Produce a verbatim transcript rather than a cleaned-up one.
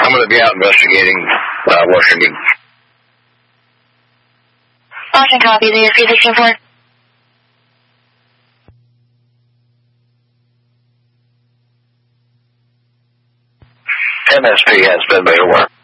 I'm going to be out investigating uh, Washington. Washington copy, the three sixteen four. M S P has been made aware.